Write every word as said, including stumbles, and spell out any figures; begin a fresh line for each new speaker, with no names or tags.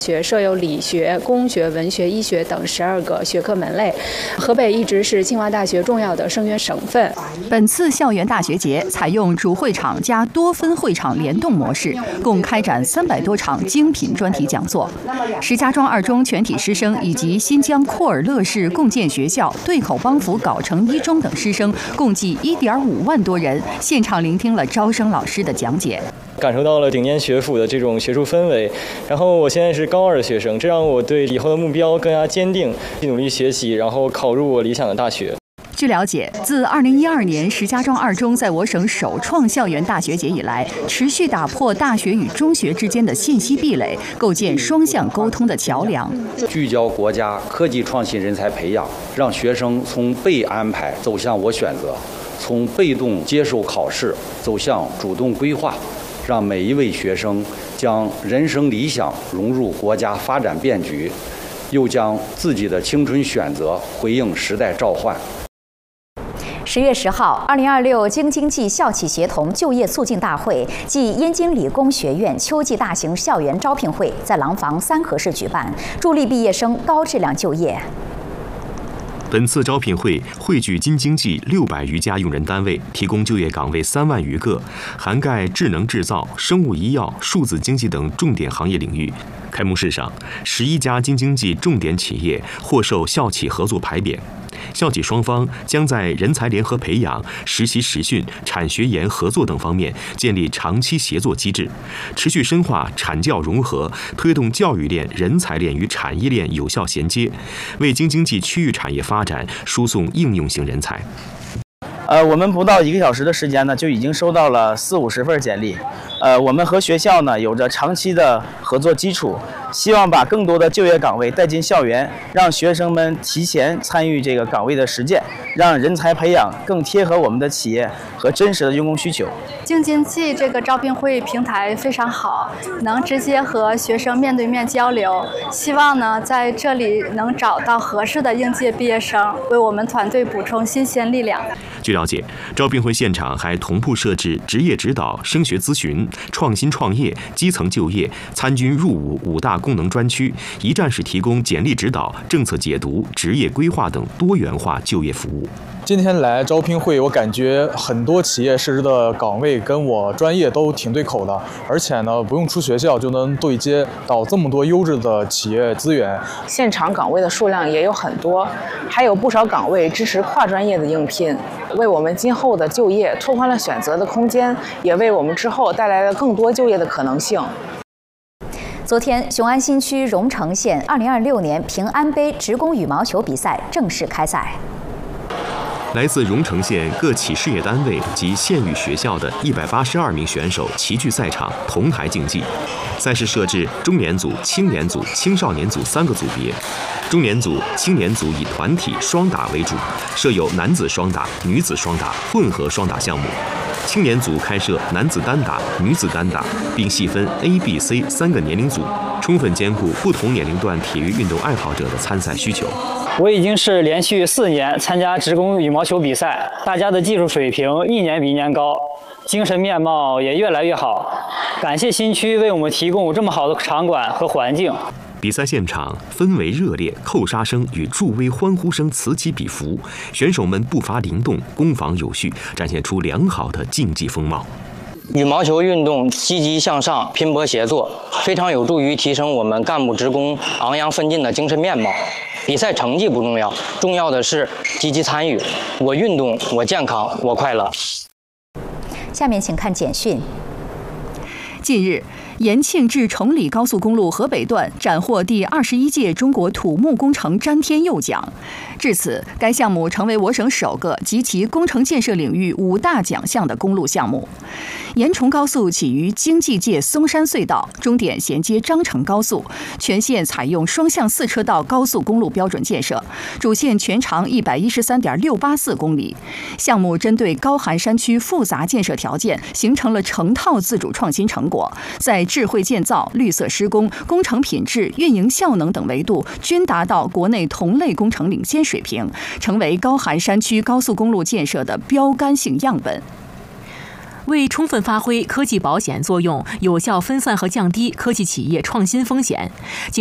学设有理学、工学、文学、医学等十二个学科门类。河北一直是清华大学重要的生源省份。
本次校园大学节采用主会场加多分会场联动模式，共开展三百多场精品专题讲座。石家庄二中全体师生以及新疆库尔勒市共建学校、对口帮扶藁城一中等师生共计一点五万多人，现场聆听了招生老师的讲解。
感受到了顶尖学府的这种学术氛围，然后我现在是高二的学生，这让我对以后的目标更加坚定，努力学习，然后考入我理想的大学。
据了解，自二零一二年石家庄二中在我省首创校园大学节以来，持续打破大学与中学之间的信息壁垒，构建双向沟通的桥梁，
聚焦国家科技创新人才培养，让学生从被安排走向我选择，从被动接受考试走向主动规划，让每一位学生将人生理想融入国家发展变局，又将自己的青春选择回应时代召唤。
十月十号，二零二六京津冀校企协同就业促进大会暨燕京理工学院秋季大型校园招聘会在廊坊三河市举办，助力毕业生高质量就业。
本次招聘会汇聚京津冀六百余家用人单位，提供就业岗位三万余个，涵盖智能制造、生物医药、数字经济等重点行业领域。开幕式上，十一家京津冀重点企业获授校企合作牌匾。校企双方将在人才联合培养、实习实训、产学研合作等方面建立长期协作机制，持续深化产教融合，推动教育链、人才链与产业链有效衔接，为京津冀区域产业发展输送应用型人才。
呃，我们不到一个小时的时间呢，就已经收到了四五十份简历。呃，我们和学校呢有着长期的合作基础，希望把更多的就业岗位带进校园，让学生们提前参与这个岗位的实践，让人才培养更贴合我们的企业和真实的用工需求。
京津冀这个招聘会平台非常好，能直接和学生面对面交流。希望呢在这里能找到合适的应届毕业生，为我们团队补充新鲜力量。
据了解，招聘会现场还同步设置职业指导、升学咨询、创新创业、基层就业、参军入伍五大功能专区，一站式提供简历指导、政策解读、职业规划等多元化就业服务。
今天来招聘会，我感觉很多企业设置的岗位跟我专业都挺对口的，而且呢，不用出学校就能对接到这么多优质的企业资源。
现场岗位的数量也有很多，还有不少岗位支持跨专业的应聘，为我们今后的就业拓宽了选择的空间，也为我们之后带来了更多就业的可能性。
昨天，雄安新区荣成县二零二六年平安杯职工羽毛球比赛正式开赛。
来自荣成县各企事业单位及县域学校的一百八十二名选手齐聚赛场，同台竞技。赛事设置中年组、青年组、青少年组三个组别。中年组、青年组以团体双打为主，设有男子双打、女子双打、混合双打项目。青年组开设男子单打、女子单打，并细分 A、B、C 三个年龄组，充分兼顾不同年龄段体育运动爱好者的参赛需求。
我已经是连续四年参加职工羽毛球比赛，大家的技术水平一年比一年高，精神面貌也越来越好。感谢新区为我们提供这么好的场馆和环境。
比赛现场氛围热烈，扣杀声与助威欢呼声此起彼伏，选手们步伐灵动，攻防有序，展现出良好的竞技风貌。
羽毛球运动积极向上、拼搏协作，非常有助于提升我们干部职工昂扬奋进的精神面貌。比赛成绩不重要，重要的是积极参与。我运动，我健康，我快乐。
下面请看简讯。
近日，延庆至崇礼高速公路河北段斩获第二十一届中国土木工程詹天佑奖。至此，该项目成为我省首个集其工程建设领域五大奖项的公路项目。延崇高速起于京济界松山隧道，终点衔接章程高速，全线采用双向四车道高速公路标准建设，主线全长一百一十三点六八四公里。项目针对高寒山区复杂建设条件，形成了成套自主创新成果，在智慧建造、绿色施工、工程品质、运营效能等维度均达到国内同类工程领先水平，成为高寒山区高速公路建设的标杆性样本。
为充分发挥科技保险作用，有效分散和降低科技企业创新风险。